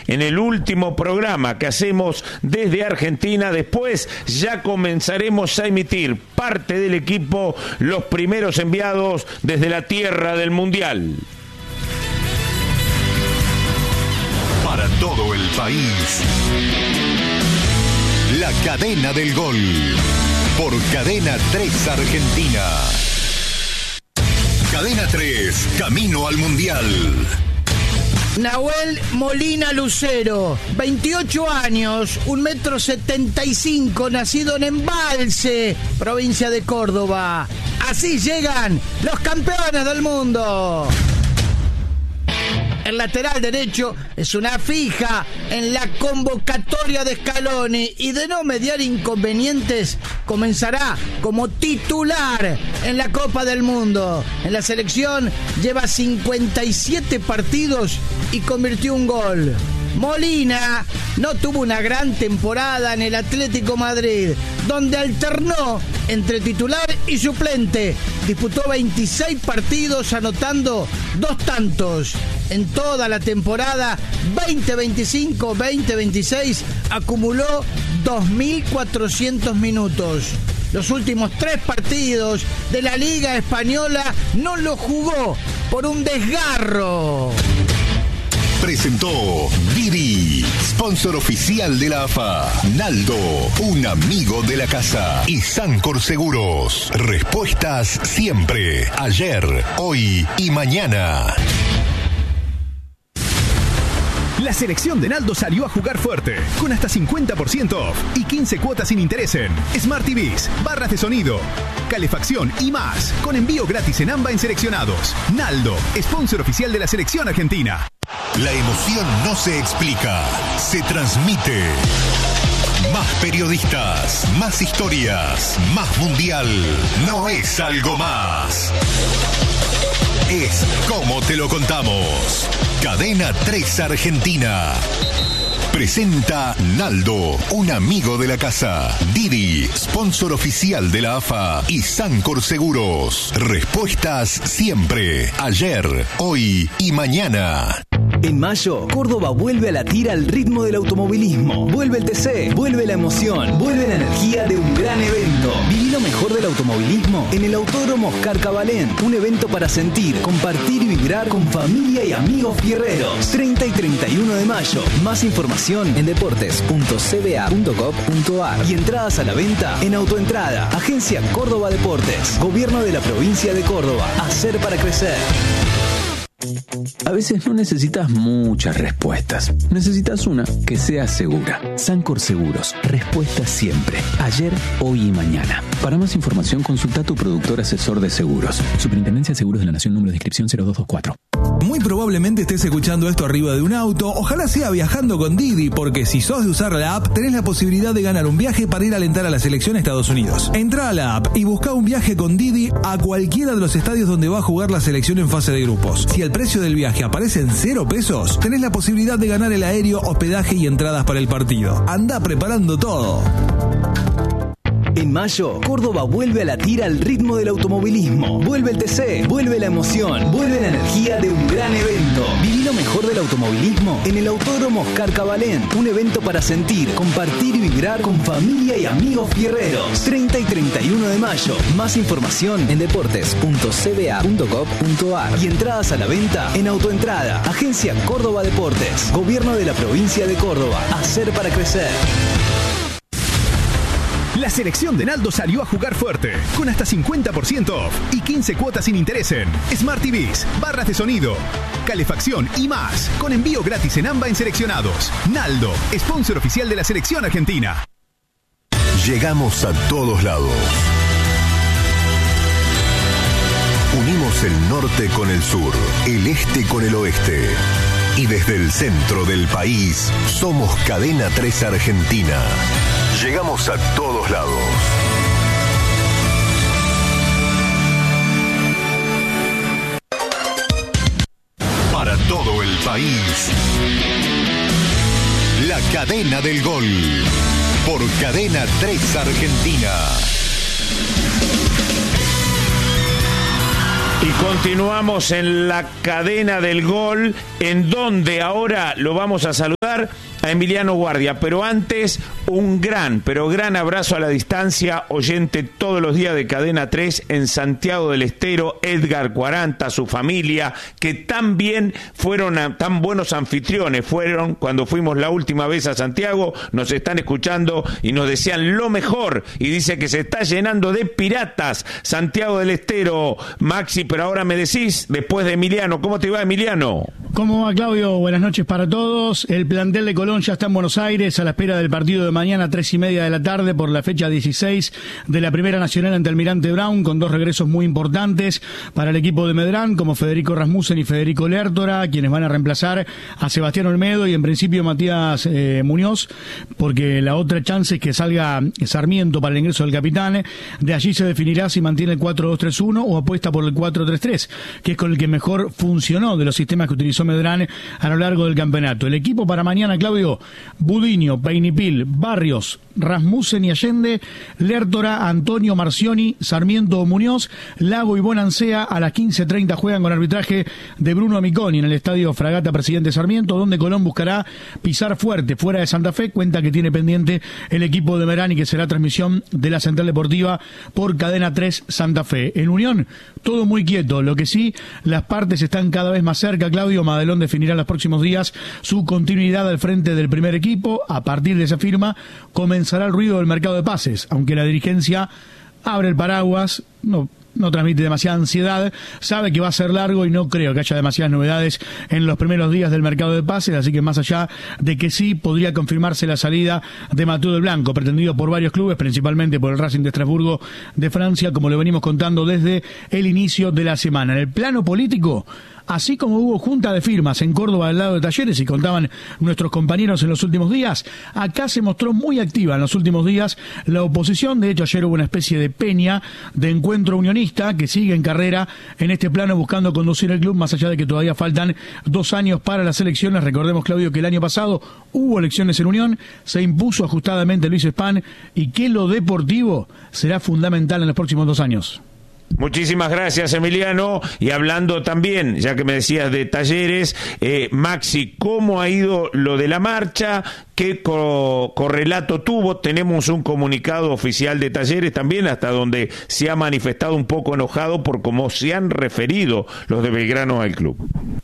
en el último programa que hacemos desde Argentina. Después ya comenzaremos a emitir parte del equipo, los primeros enviados desde la tierra del Mundial. Para todo el país, la cadena del gol, por Cadena 3 Argentina. Cadena 3, camino al Mundial. Nahuel Molina Lucero, 28 años, 1,75 m, nacido en Embalse, provincia de Córdoba. Así llegan los campeones del mundo. El lateral derecho es una fija en la convocatoria de Scaloni y, de no mediar inconvenientes, comenzará como titular en la Copa del Mundo. En la selección lleva 57 partidos y convirtió un gol. Molina no tuvo una gran temporada en el Atlético Madrid, donde alternó entre titular y suplente. Disputó 26 partidos anotando 2 tantos. En toda la temporada 2025-2026 acumuló 2.400 minutos. Los últimos 3 partidos de la Liga Española no lo jugó por un desgarro. Presentó Didi, sponsor oficial de la AFA. Naldo, un amigo de la casa. Y Sancor Seguros, respuestas siempre, ayer, hoy y mañana. La selección de Naldo salió a jugar fuerte, con hasta 50% off y 15 cuotas sin interés en Smart TVs, barras de sonido, calefacción y más, con envío gratis en AMBA en seleccionados. Naldo, sponsor oficial de la selección argentina. La emoción no se explica, se transmite. Más periodistas, más historias, más mundial. No es algo más. Es como te lo contamos. Cadena 3 Argentina. Presenta Naldo, un amigo de la casa. Didi, sponsor oficial de la AFA. Y Sancor Seguros. Respuestas siempre, ayer, hoy y mañana. En mayo, Córdoba vuelve a latir al ritmo del automovilismo. Vuelve el TC, vuelve la emoción, vuelve la energía de un gran evento. Viví lo mejor del automovilismo en el Autódromo Oscar Cabalén. Un evento para sentir, compartir y vibrar con familia y amigos fierreros. 30 y 31 de mayo. Más información en deportes.cba.gov.ar y entradas a la venta en Autoentrada. Agencia Córdoba Deportes. Gobierno de la provincia de Córdoba. Hacer para crecer. A veces no necesitas muchas respuestas. Necesitas una que sea segura. Sancor Seguros. Respuesta siempre. Ayer, hoy y mañana. Para más información, consulta a tu productor asesor de seguros. Superintendencia de Seguros de la Nación, número de inscripción 0224. Muy probablemente estés escuchando esto arriba de un auto. Ojalá sea viajando con Didi, porque si sos de usar la app, tenés la posibilidad de ganar un viaje para ir a alentar a la selección a Estados Unidos. Entrá a la app y buscá un viaje con Didi a cualquiera de los estadios donde va a jugar la selección en fase de grupos. Si el precio del viaje aparece en 0 pesos, tenés la posibilidad de ganar el aéreo, hospedaje y entradas para el partido. Andá preparando todo. En mayo, Córdoba vuelve a latir al ritmo del automovilismo. Vuelve el TC, vuelve la emoción, vuelve la energía de un gran evento. Viví lo mejor del automovilismo en el Autódromo Oscar Cabalén. Un evento para sentir, compartir y vibrar con familia y amigos fierreros. 30 y 31 de mayo. Más información en deportes.cba.gov.ar y entradas a la venta en Autoentrada. Agencia Córdoba Deportes. Gobierno de la provincia de Córdoba. Hacer para crecer. La selección de Naldo salió a jugar fuerte, con hasta 50% off y 15 cuotas sin interés en Smart TVs, barras de sonido, calefacción y más, con envío gratis en AMBA en seleccionados. Naldo, sponsor oficial de la selección argentina. Llegamos a todos lados. Unimos el norte con el sur, el este con el oeste. Y desde el centro del país, somos Cadena 3 Argentina. Llegamos a todos lados. Para todo el país, la cadena del gol, por Cadena 3 Argentina. Y continuamos en la cadena del gol, en donde ahora lo vamos a saludar a Emiliano Guardia, pero antes un gran abrazo a la distancia, oyente todos los días de Cadena 3 en Santiago del Estero, Edgar Cuaranta, su familia, que también fueron tan buenos anfitriones, fueron cuando fuimos la última vez a Santiago, nos están escuchando y nos desean lo mejor, y dice que se está llenando de piratas Santiago del Estero, Maxi, pero ahora me decís, después de Emiliano, ¿cómo te va, Emiliano? ¿Cómo va, Claudio? Buenas noches para todos. El plantel de Colón ya está en Buenos Aires a la espera del partido de mañana, 3:30 de la tarde, por la fecha 16 de la Primera Nacional ante Almirante Brown, con dos regresos muy importantes para el equipo de Medrán, como Federico Rasmussen y Federico Lertora, quienes van a reemplazar a Sebastián Olmedo y en principio Matías Muñoz, porque la otra chance es que salga Sarmiento para el ingreso del capitán. De allí se definirá si mantiene el 4-2-3-1 o apuesta por el 4-3-3, que es con el que mejor funcionó de los sistemas que utilizó Medrán a lo largo del campeonato. El equipo para mañana, Claudio: Budiño, Peinipil, Barrios, Rasmussen y Allende, Lertora, Antonio, Marcioni, Sarmiento, Muñoz, Lago y Bonancea. A las 15:30 juegan con arbitraje de Bruno Miconi en el estadio Fragata Presidente Sarmiento, donde Colón buscará pisar fuerte fuera de Santa Fe. Cuenta que tiene pendiente el equipo de Merán y que será transmisión de la Central Deportiva por Cadena 3 Santa Fe. En Unión, todo muy quieto. Lo que sí, las partes están cada vez más cerca, Claudio. Madelón definirá en los próximos días su continuidad al frente del primer equipo. A partir de esa firma comenzará el ruido del mercado de pases, aunque la dirigencia abre el paraguas, no transmite demasiada ansiedad, sabe que va a ser largo y no creo que haya demasiadas novedades en los primeros días del mercado de pases, así que más allá de que sí podría confirmarse la salida de Mathieu del Blanco, pretendido por varios clubes, principalmente por el Racing de Estrasburgo de Francia, como lo venimos contando desde el inicio de la semana. En el plano político, así como hubo junta de firmas en Córdoba al lado de Talleres, y contaban nuestros compañeros en los últimos días, acá se mostró muy activa en los últimos días la oposición. De hecho, ayer hubo una especie de peña de encuentro unionista que sigue en carrera en este plano buscando conducir el club, más allá de que todavía faltan 2 años para las elecciones. Recordemos, Claudio, que el año pasado hubo elecciones en Unión, se impuso ajustadamente Luis Spahn, y que lo deportivo será fundamental en los próximos 2 años. Muchísimas gracias, Emiliano. Y hablando también, ya que me decías de Talleres, Maxi, ¿cómo ha ido lo de la marcha? ¿Qué correlato tuvo? Tenemos un comunicado oficial de Talleres también, hasta donde se ha manifestado un poco enojado por cómo se han referido los de Belgrano al club.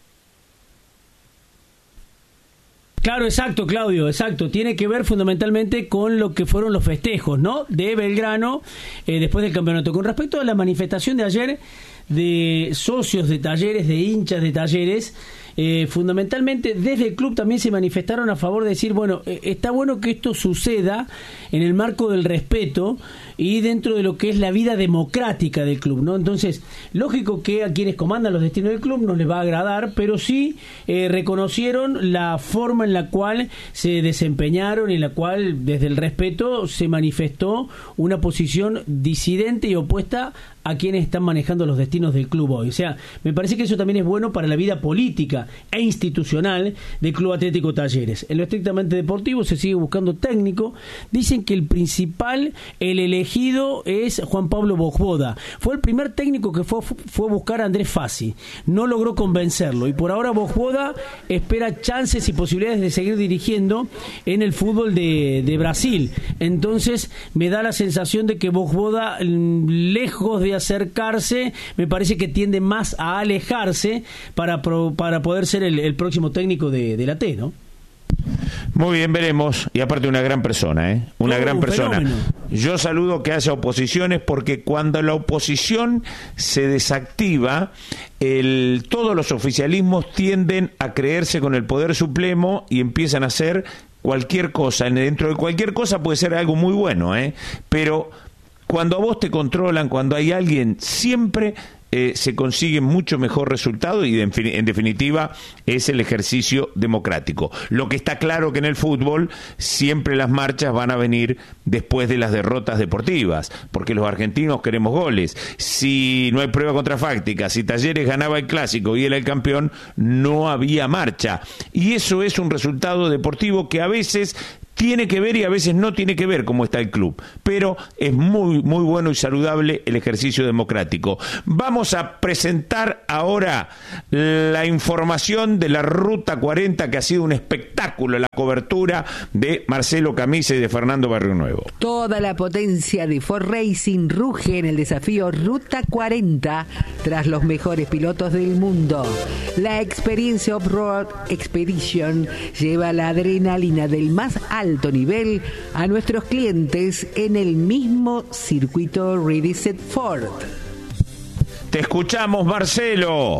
Claro, exacto, Claudio, exacto. Tiene que ver fundamentalmente con lo que fueron los festejos, ¿no?, de Belgrano después del campeonato. Con respecto a la manifestación de ayer de socios de Talleres, de hinchas de Talleres, fundamentalmente desde el club también se manifestaron a favor de decir, bueno, está bueno que esto suceda en el marco del respeto y dentro de lo que es la vida democrática del club, ¿no? Entonces, lógico que a quienes comandan los destinos del club no les va a agradar, pero sí reconocieron la forma en la cual se desempeñaron y en la cual desde el respeto se manifestó una posición disidente y opuesta a quienes están manejando los destinos del club hoy. O sea, me parece que eso también es bueno para la vida política e institucional del Club Atlético Talleres. En lo estrictamente deportivo se sigue buscando técnico. Dicen que el principal, el elegido, es Juan Pablo Bojboda. Fue el primer técnico que fue a buscar a Andrés Fassi. No logró convencerlo y por ahora Bojboda espera chances y posibilidades de seguir dirigiendo en el fútbol de Brasil. Entonces me da la sensación de que Bojboda, lejos de acercarse, me parece que tiende más a alejarse para poder ser el próximo técnico de la T, ¿no? Muy bien, veremos. Y aparte una gran persona, una gran persona. Fenómeno. Yo saludo que haya oposiciones, porque cuando la oposición se desactiva, todos los oficialismos tienden a creerse con el poder supremo y empiezan a hacer cualquier cosa. Dentro de cualquier cosa puede ser algo muy bueno, pero cuando a vos te controlan, cuando hay alguien, siempre se consigue mucho mejor resultado y en definitiva es el ejercicio democrático. Lo que está claro que en el fútbol siempre las marchas van a venir después de las derrotas deportivas, porque los argentinos queremos goles. Si no hay prueba contrafáctica, si Talleres ganaba el clásico y era el campeón, no había marcha. Y eso es un resultado deportivo que a veces tiene que ver y a veces no tiene que ver cómo está el club, pero es muy, muy bueno y saludable el ejercicio democrático. Vamos a presentar ahora la información de la Ruta 40, que ha sido un espectáculo, la cobertura de Marcelo Camisa y de Fernando Barrionuevo. Toda la potencia de Ford Racing ruge en el desafío Ruta 40 tras los mejores pilotos del mundo. La experiencia Off-Road Expedition lleva la adrenalina del más alto nivel a nuestros clientes en el mismo circuito Ready Set Ford. Te escuchamos, Marcelo.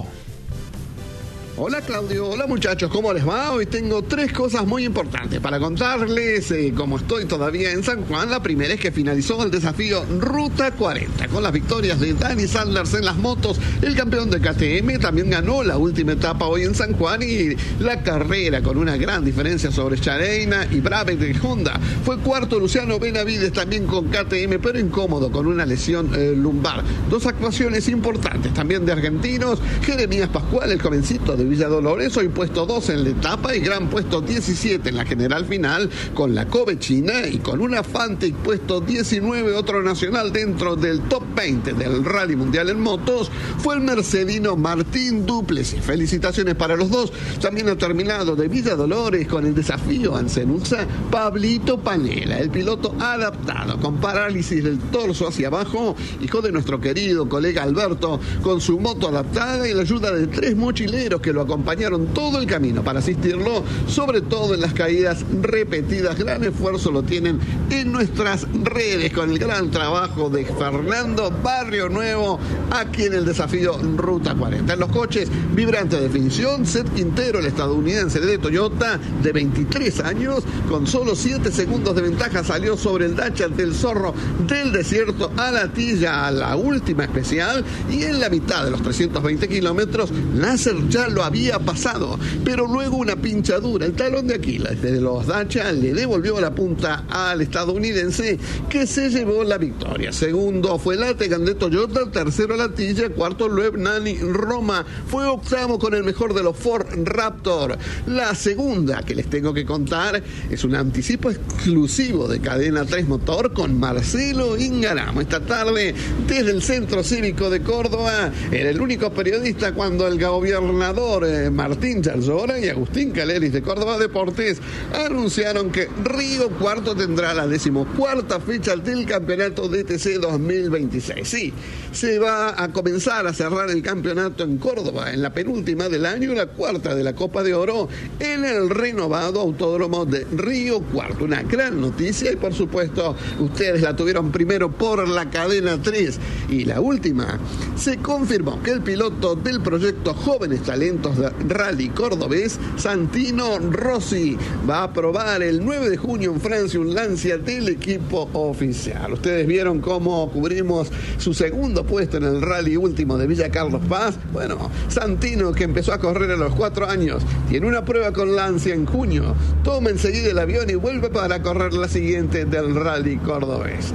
Hola Claudio, hola muchachos, ¿cómo les va? Hoy tengo 3 cosas muy importantes para contarles. Como estoy todavía en San Juan, la primera es que finalizó el desafío Ruta 40 con las victorias de Dani Sanders en las motos. El campeón de KTM también ganó la última etapa hoy en San Juan, y la carrera con una gran diferencia sobre Chareina y Brabec de Honda. Fue cuarto Luciano Benavides también con KTM, pero incómodo con una lesión lumbar. 2 actuaciones importantes también de argentinos. Jeremías Pascual, el jovencito de Villa Dolores, hoy puesto 2 en la etapa y gran puesto 17 en la general final con la Kobe China, y con una Fantic puesto 19, otro nacional dentro del top 20 del Rally Mundial en motos, fue el mercedino Martín Duplessis. Felicitaciones para los dos. También ha terminado de Villa Dolores con el desafío Ancenusa Pablito Pañela, el piloto adaptado con parálisis del torso hacia abajo, hijo de nuestro querido colega Alberto, con su moto adaptada y la ayuda de 3 mochileros que lo acompañaron todo el camino para asistirlo, sobre todo en las caídas repetidas. Gran esfuerzo lo tienen en nuestras redes con el gran trabajo de Fernando Barrionuevo aquí en el desafío Ruta 40. En los coches, vibrante definición, Seth Quintero, el estadounidense de Toyota, de 23 años, con solo 7 segundos de ventaja, salió sobre el Dacia del Zorro del Desierto a la Tilla, a la última especial, y en la mitad de los 320 kilómetros, Nasser ya lo había pasado, pero luego una pinchadura, el talón de Aquiles de los Dacia, le devolvió la punta al estadounidense, que se llevó la victoria. Segundo fue Lategan de Toyota, tercero la Tilla, cuarto Loeb Nani Roma, fue octavo con el mejor de los Ford Raptor. La segunda que les tengo que contar es un anticipo exclusivo de Cadena 3 Motor con Marcelo Ingaramo. Esta tarde, desde el Centro Cívico de Córdoba, era el único periodista cuando el gobernador Martín Charzora y Agustín Caleris de Córdoba Deportes anunciaron que Río Cuarto tendrá la 14ª fecha del campeonato DTC 2026. Sí, se va a comenzar a cerrar el campeonato en Córdoba, en la penúltima del año, la 4ª de la Copa de Oro, en el renovado autódromo de Río Cuarto. Una gran noticia, y por supuesto ustedes la tuvieron primero por la Cadena 3. Y la última, se confirmó que el piloto del proyecto Jóvenes Talentos de Rally Cordobés, Santino Rossi, va a probar el 9 de junio en Francia un Lancia del equipo oficial. Ustedes vieron cómo cubrimos su segundo puesto en el rally último de Villa Carlos Paz. Bueno, Santino, que empezó a correr a los 4 años, tiene una prueba con Lancia en junio, toma enseguida el avión y vuelve para correr la siguiente del Rally Cordobés.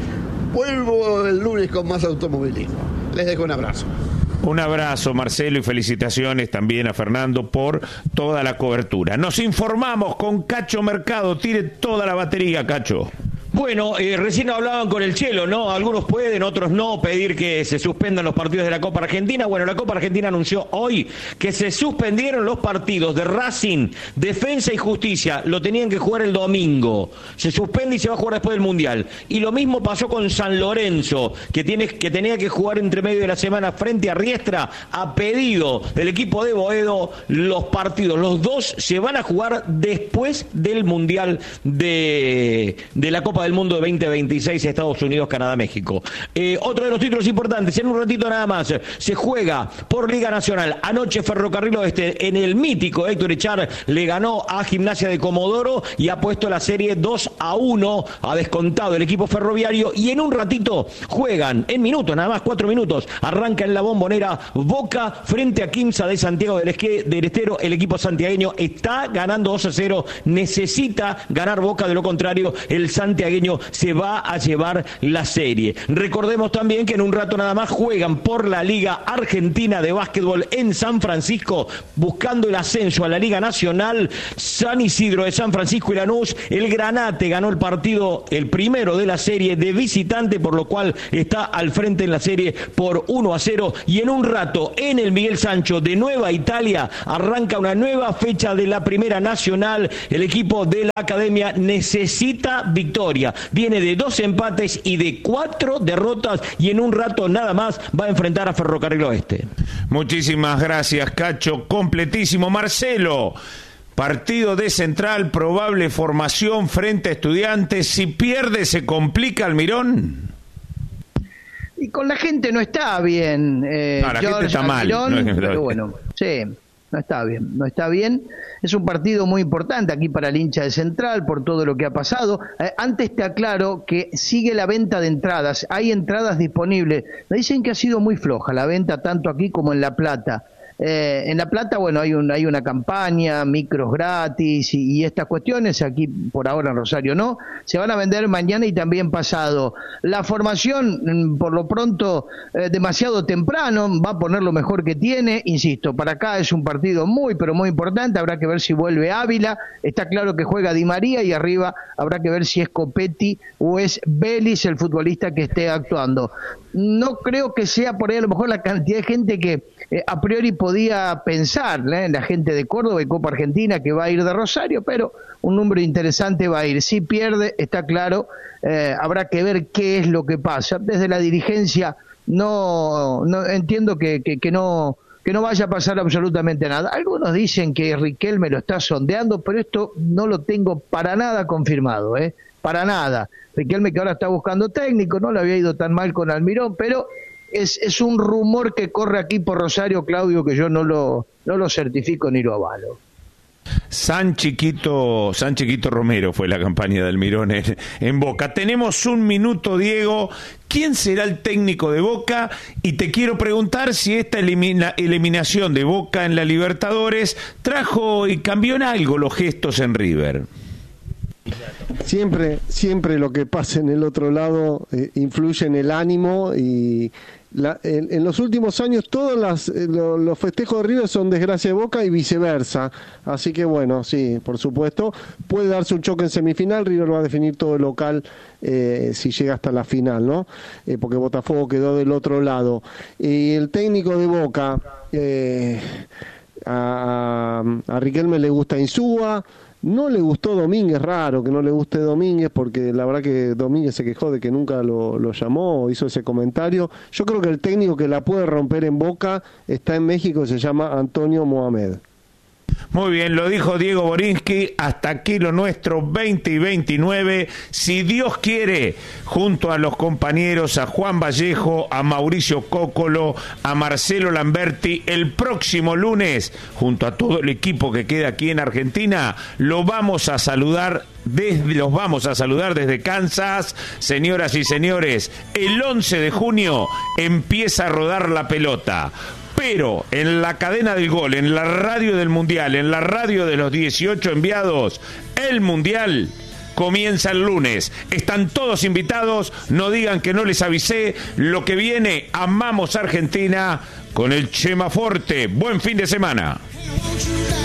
Vuelvo el lunes con más automovilismo. Les dejo un abrazo. Un abrazo, Marcelo, y felicitaciones también a Fernando por toda la cobertura. Nos informamos con Cacho Mercado. Tire toda la batería, Cacho. Bueno, recién hablaban con el Chelo, ¿no? Algunos pueden, otros no, pedir que se suspendan los partidos de la Copa Argentina. Bueno, la Copa Argentina anunció hoy que se suspendieron los partidos de Racing, Defensa y Justicia. Lo tenían que jugar el domingo. Se suspende y se va a jugar después del Mundial. Y lo mismo pasó con San Lorenzo, que tenía que jugar entre medio de la semana frente a Riestra, a pedido del equipo de Boedo, los partidos. Los dos se van a jugar después del Mundial de la Copa del Mundo de 2026, Estados Unidos, Canadá, México. Otro de los títulos importantes, en un ratito nada más, se juega por Liga Nacional. Anoche Ferrocarril Oeste, en el mítico Héctor Echar, le ganó a Gimnasia de Comodoro y ha puesto la serie 2-1, ha descontado el equipo ferroviario, y en un ratito juegan, en minutos, nada más 4 minutos, arranca en la Bombonera Boca frente a Quimsa de Santiago del Estero. El equipo santiagueño está ganando 2-0, necesita ganar Boca, de lo contrario el santiagueño malagueño se va a llevar la serie. Recordemos también que en un rato nada más juegan por la Liga Argentina de Básquetbol en San Francisco, buscando el ascenso a la Liga Nacional. San Isidro de San Francisco y Lanús. El Granate ganó el partido, el primero de la serie de visitante, por lo cual está al frente en la serie por 1-0. Y en un rato, en el Miguel Sancho de Nueva Italia, arranca una nueva fecha de la Primera Nacional. El equipo de la Academia necesita victoria. Viene de 2 empates y de 4 derrotas, y en un rato nada más va a enfrentar a Ferrocarril Oeste. Muchísimas gracias, Cacho. Completísimo. Marcelo, partido de Central, probable formación frente a Estudiantes. Si pierde, ¿se complica Almirón? Y con la gente no está bien. La gente está mal. Pero bueno, sí, no está bien. Es un partido muy importante aquí para el hincha de Central por todo lo que ha pasado. Antes te aclaro que sigue la venta de entradas. Hay entradas disponibles. Me dicen que ha sido muy floja la venta tanto aquí como en La Plata. En La Plata, bueno, hay una campaña, micros gratis y estas cuestiones. Aquí por ahora en Rosario no. Se van a vender mañana y también pasado. La formación, por lo pronto, demasiado temprano, va a poner lo mejor que tiene. Insisto, para acá es un partido muy, pero muy importante. Habrá que ver si vuelve Ávila. Está claro que juega Di María, y arriba habrá que ver si es Copetti o es Vélez el futbolista que esté actuando. No creo que sea por ahí a lo mejor la cantidad de gente que a priori podía pensar, la gente de Córdoba y Copa Argentina que va a ir de Rosario, pero un número interesante va a ir. Si pierde, está claro, habrá que ver qué es lo que pasa. Desde la dirigencia no entiendo que no vaya a pasar absolutamente nada. Algunos dicen que Riquelme lo está sondeando, pero esto no lo tengo para nada confirmado, para nada. Riquelme, que ahora está buscando técnico, no le había ido tan mal con Almirón, pero es un rumor que corre aquí por Rosario, Claudio, que yo no lo certifico ni lo avalo. San Chiquito Romero fue la campaña de Almirón en Boca. Tenemos un minuto, Diego. ¿Quién será el técnico de Boca? Y te quiero preguntar si esta eliminación de Boca en la Libertadores trajo y cambió en algo los gestos en River. Siempre lo que pasa en el otro lado influye en el ánimo, y en los últimos años todos los festejos de River son desgracia de Boca y viceversa. Así que bueno, sí, por supuesto, puede darse un choque en semifinal. River va a definir todo el local si llega hasta la final, ¿no? Porque Botafogo quedó del otro lado. Y el técnico de Boca, a Riquelme le gusta Insúa. No le gustó Domínguez, raro que no le guste Domínguez, porque la verdad que Domínguez se quejó de que nunca lo llamó o hizo ese comentario. Yo creo que el técnico que la puede romper en Boca está en México, se llama Antonio Mohamed. Muy bien, lo dijo Diego Borinsky. Hasta aquí lo nuestro, 20 y 29. Si Dios quiere, junto a los compañeros, a Juan Vallejo, a Mauricio Cócolo, a Marcelo Lamberti, el próximo lunes, junto a todo el equipo que queda aquí en Argentina, los vamos a saludar desde Kansas. Señoras y señores, el 11 de junio empieza a rodar la pelota. Pero en la cadena del gol, en la radio del Mundial, en la radio de los 18 enviados, el Mundial comienza el lunes. Están todos invitados, no digan que no les avisé. Lo que viene, amamos Argentina con el Chema Forte. Buen fin de semana.